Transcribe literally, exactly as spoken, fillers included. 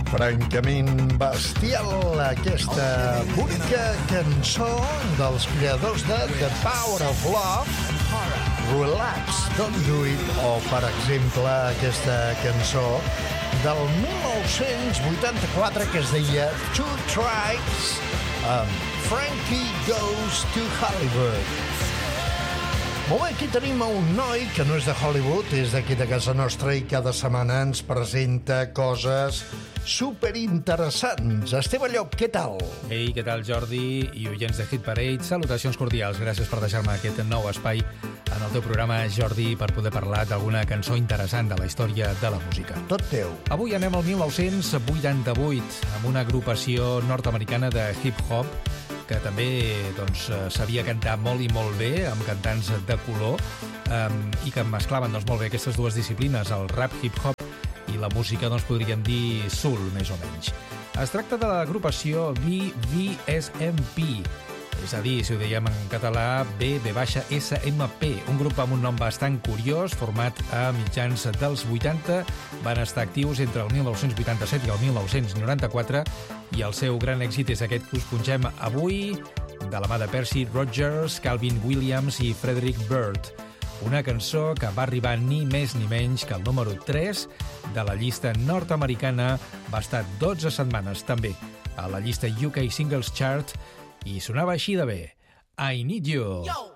Francament bestial, aquesta bonica cançó dels creadors de The Power of Love, Relax, Don't Do It, o, per exemple, aquesta cançó del mil nou-cents vuitanta-quatre que es deia Two Tribes, amb Frankie Goes to Hollywood. Molt bé, aquí tenim un noi que no és de Hollywood, és d'aquí de casa nostra i cada setmana ens presenta coses superinteressants. Esteve Llop, què tal? Ei, què tal, Jordi i oients de Hit Parade? Salutacions cordials, gràcies per deixar-me aquest nou espai en el teu programa, Jordi, per poder parlar d'alguna cançó interessant de la història de la música. Tot teu. Avui anem al mil nou-cents vuitanta-vuit amb una agrupació nord-americana de hip-hop que també doncs, sabia cantar molt i molt bé, amb cantants de color, um, i que mesclaven doncs, molt bé aquestes dues disciplines, el rap hip-hop i la música, doncs, podríem dir soul, més o menys. Es tracta de l'agrupació B V S M P, és a dir, si ho dèiem en català, B V S M P, un grup amb un nom bastant curiós, format a mitjans dels vuitanta, van estar actius entre el mil nou-cents vuitanta-set i el mil nou-cents noranta-quatre, i el seu gran èxit és aquest que us punxem avui, de la mà de Percy Rogers, Calvin Williams i Frederick Byrd. Una cançó que va arribar ni més ni menys que el número tres de la llista nord-americana, va estar dotze setmanes també a la llista U K Singles Chart i sonava així de bé. I Need You. Yo!